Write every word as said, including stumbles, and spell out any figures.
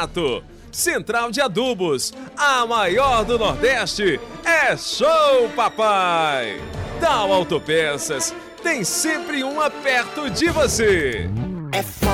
barato. Central de Adubos, a maior do Nordeste, é show, papai! Tal Autopeças tem sempre uma perto de você. É